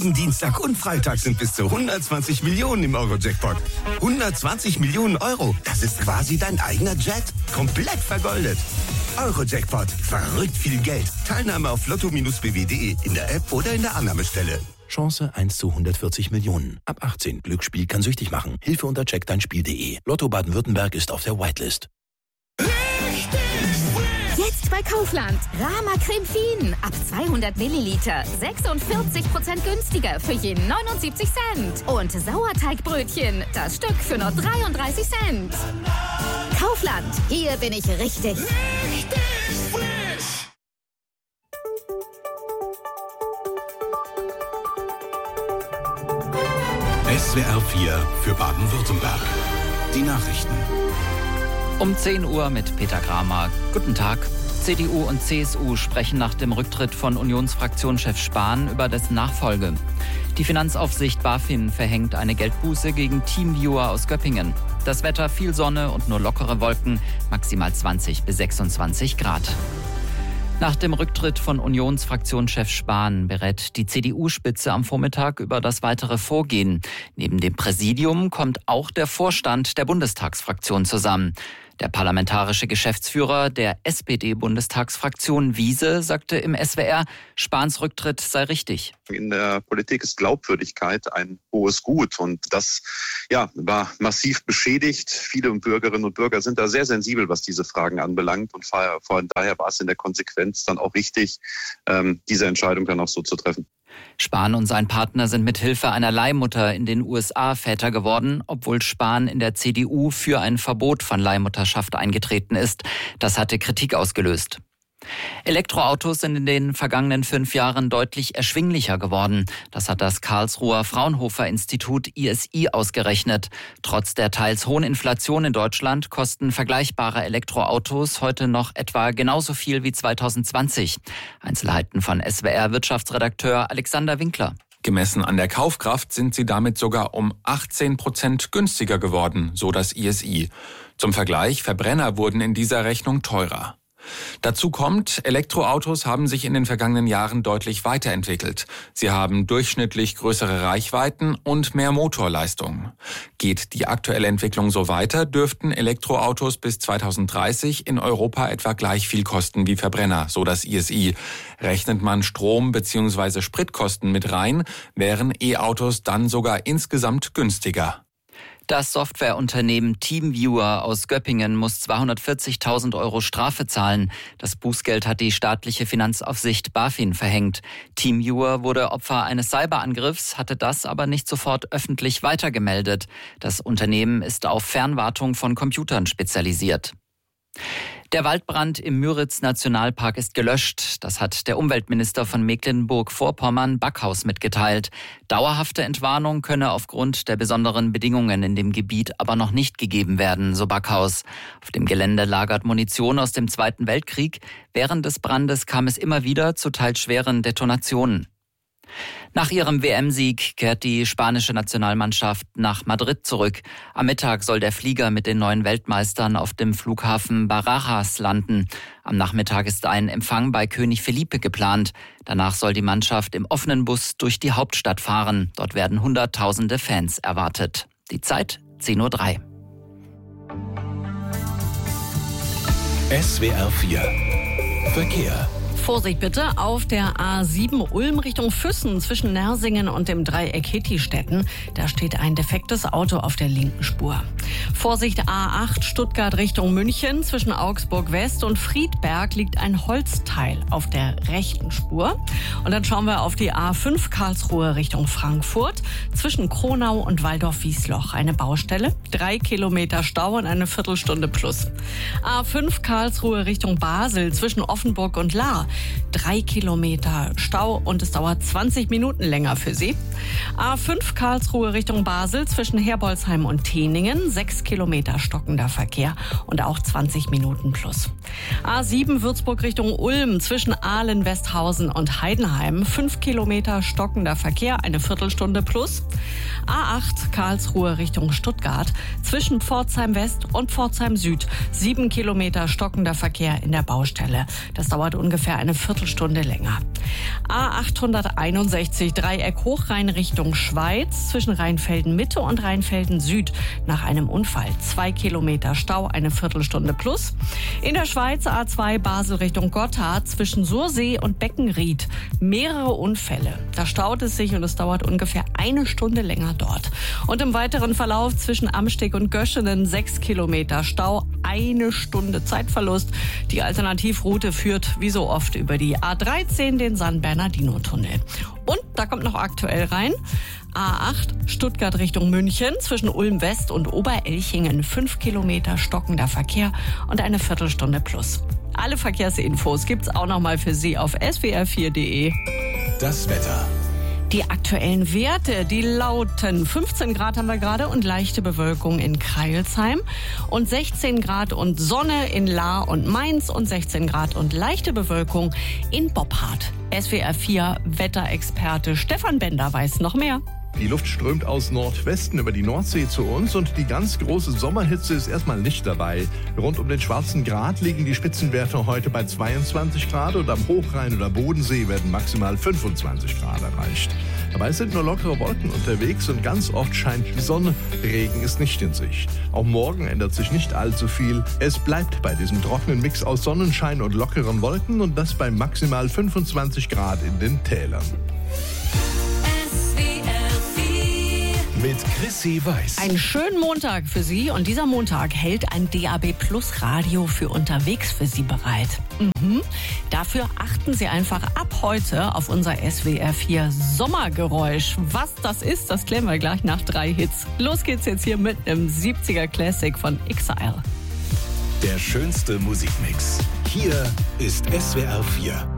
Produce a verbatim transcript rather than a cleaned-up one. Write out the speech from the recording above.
heutigen Dienstag und Freitag sind bis zu hundertzwanzig Millionen im Euro-Jackpot. hundertzwanzig Millionen Euro, das ist quasi dein eigener Jet. Komplett vergoldet. Euro-Jackpot, verrückt viel Geld. Teilnahme auf lotto Bindestrich b w punkt de in der App oder in der Annahmestelle. Chance eins zu hundertvierzig Millionen. Ab achtzehn. Glücksspiel kann süchtig machen. Hilfe unter check dein Spiel punkt de. Lotto Baden-Württemberg ist auf der Whitelist. Jetzt bei Kaufland. Rama Creme Fien. Ab zweihundert Milliliter. sechsundvierzig Prozent günstiger für je neunundsiebzig Cent. Und Sauerteigbrötchen. Das Stück für nur dreiunddreißig Cent. Kaufland. Hier bin ich richtig. Richtig frisch. S W R vier für Baden-Württemberg. Die Nachrichten. Um zehn Uhr mit Peter Kramer. Guten Tag. C D U und C S U sprechen nach dem Rücktritt von Unionsfraktionschef Spahn über dessen Nachfolge. Die Finanzaufsicht BaFin verhängt eine Geldbuße gegen Teamviewer aus Göppingen. Das Wetter: viel Sonne und nur lockere Wolken, maximal zwanzig bis sechsundzwanzig Grad. Nach dem Rücktritt von Unionsfraktionschef Spahn berät die C D U-Spitze am Vormittag über das weitere Vorgehen. Neben dem Präsidium kommt auch der Vorstand der Bundestagsfraktion zusammen. Der parlamentarische Geschäftsführer der S P D-Bundestagsfraktion Wiese sagte im S W R, Spahns Rücktritt sei richtig. In der Politik ist Glaubwürdigkeit ein hohes Gut und das ja, war massiv beschädigt. Viele Bürgerinnen und Bürger sind da sehr sensibel, was diese Fragen anbelangt und von daher war es in der Konsequenz dann auch richtig, diese Entscheidung dann auch so zu treffen. Spahn und sein Partner sind mit Hilfe einer Leihmutter in den U S A Väter geworden, obwohl Spahn in der C D U für ein Verbot von Leihmutterschaft eingetreten ist. Das hatte Kritik ausgelöst. Elektroautos sind in den vergangenen fünf Jahren deutlich erschwinglicher geworden. Das hat das Karlsruher Fraunhofer-Institut I S I ausgerechnet. Trotz der teils hohen Inflation in Deutschland kosten vergleichbare Elektroautos heute noch etwa genauso viel wie zweitausendzwanzig. Einzelheiten von S W R-Wirtschaftsredakteur Alexander Winkler. Gemessen an der Kaufkraft sind sie damit sogar um achtzehn Prozent günstiger geworden, so das I S I. Zum Vergleich, Verbrenner wurden in dieser Rechnung teurer. Dazu kommt, Elektroautos haben sich in den vergangenen Jahren deutlich weiterentwickelt. Sie haben durchschnittlich größere Reichweiten und mehr Motorleistung. Geht die aktuelle Entwicklung so weiter, dürften Elektroautos bis zweitausenddreißig in Europa etwa gleich viel kosten wie Verbrenner, so das I S I. Rechnet man Strom- bzw. Spritkosten mit rein, wären E-Autos dann sogar insgesamt günstiger. Das Softwareunternehmen Teamviewer aus Göppingen muss zweihundertvierzigtausend Euro Strafe zahlen. Das Bußgeld hat die staatliche Finanzaufsicht BaFin verhängt. Teamviewer wurde Opfer eines Cyberangriffs, hatte das aber nicht sofort öffentlich weitergemeldet. Das Unternehmen ist auf Fernwartung von Computern spezialisiert. Der Waldbrand im Müritz-Nationalpark ist gelöscht. Das hat der Umweltminister von Mecklenburg-Vorpommern, Backhaus, mitgeteilt. Dauerhafte Entwarnung könne aufgrund der besonderen Bedingungen in dem Gebiet aber noch nicht gegeben werden, so Backhaus. Auf dem Gelände lagert Munition aus dem Zweiten Weltkrieg. Während des Brandes kam es immer wieder zu teils schweren Detonationen. Nach ihrem W M-Sieg kehrt die spanische Nationalmannschaft nach Madrid zurück. Am Mittag soll der Flieger mit den neuen Weltmeistern auf dem Flughafen Barajas landen. Am Nachmittag ist ein Empfang bei König Felipe geplant. Danach soll die Mannschaft im offenen Bus durch die Hauptstadt fahren. Dort werden Hunderttausende Fans erwartet. Die Zeit zehn Uhr drei. S W R vier Verkehr. Vorsicht bitte auf der A sieben Ulm Richtung Füssen zwischen Nersingen und dem Dreieck Hittistetten. Da steht ein defektes Auto auf der linken Spur. Vorsicht A acht Stuttgart Richtung München. Zwischen Augsburg West und Friedberg liegt ein Holzteil auf der rechten Spur. Und dann schauen wir auf die A fünf Karlsruhe Richtung Frankfurt. Zwischen Kronau und Waldorf-Wiesloch eine Baustelle. Drei Kilometer Stau und eine Viertelstunde plus. A fünf Karlsruhe Richtung Basel zwischen Offenburg und Lahr. Drei Kilometer Stau und es dauert zwanzig Minuten länger für Sie. A fünf Karlsruhe Richtung Basel zwischen Herbolzheim und Teningen. Sechs Kilometer stockender Verkehr und auch zwanzig Minuten plus. A sieben Würzburg Richtung Ulm zwischen Ahlen, Westhausen und Heidenheim. Fünf Kilometer stockender Verkehr, eine Viertelstunde plus. A acht Karlsruhe Richtung Stuttgart zwischen Pforzheim West und Pforzheim Süd. Sieben Kilometer stockender Verkehr in der Baustelle. Das dauert ungefähr eine Viertelstunde länger. A achthunderteinundsechzig Dreieck Hochrhein Richtung Schweiz zwischen Rheinfelden Mitte und Rheinfelden Süd nach einem Unfall. Zwei Kilometer Stau, eine Viertelstunde plus. In der Schweiz A zwei Basel Richtung Gotthard zwischen Sursee und Beckenried. Mehrere Unfälle. Da staut es sich und es dauert ungefähr eine Stunde länger dort. Und im weiteren Verlauf zwischen Amsteg und Göschenen sechs Kilometer Stau, eine Stunde Zeitverlust. Die Alternativroute führt wie so oft über die A dreizehn, den San Bernardino-Tunnel. Und da kommt noch aktuell rein, A acht Stuttgart Richtung München zwischen Ulm West und Oberelchingen. Fünf Kilometer stockender Verkehr und eine Viertelstunde plus. Alle Verkehrsinfos gibt's auch noch mal für Sie auf S W R vier punkt de. Das Wetter. Die aktuellen Werte, die lauten fünfzehn Grad haben wir gerade und leichte Bewölkung in Crailsheim und sechzehn Grad und Sonne in Lahr und Mainz und sechzehn Grad und leichte Bewölkung in Boppard. S W R vier Wetterexperte Stefan Bender weiß noch mehr. Die Luft strömt aus Nordwesten über die Nordsee zu uns und die ganz große Sommerhitze ist erstmal nicht dabei. Rund um den Schwarzen Grat liegen die Spitzenwerte heute bei zweiundzwanzig Grad und am Hochrhein oder Bodensee werden maximal fünfundzwanzig Grad erreicht. Dabei sind nur lockere Wolken unterwegs und ganz oft scheint die Sonne. Regen ist nicht in Sicht. Auch morgen ändert sich nicht allzu viel. Es bleibt bei diesem trockenen Mix aus Sonnenschein und lockeren Wolken und das bei maximal fünfundzwanzig Grad in den Tälern. Mit Chrissy Weiß. Einen schönen Montag für Sie und dieser Montag hält ein D A B Plus Radio für unterwegs für Sie bereit. Mhm. Dafür achten Sie einfach ab heute auf unser S W R vier Sommergeräusch. Was das ist, das klären wir gleich nach drei Hits. Los geht's jetzt hier mit einem siebziger Classic von Exile. Der schönste Musikmix. Hier ist S W R vier.